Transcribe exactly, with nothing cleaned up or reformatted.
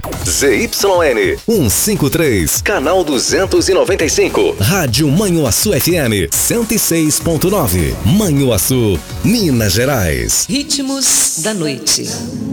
Z Y N cento e cinquenta e três, canal duzentos e noventa e cinco. Rádio Manhuaçu F M cento e seis ponto nove. Manhuaçu, Minas Gerais. Ritmos da noite.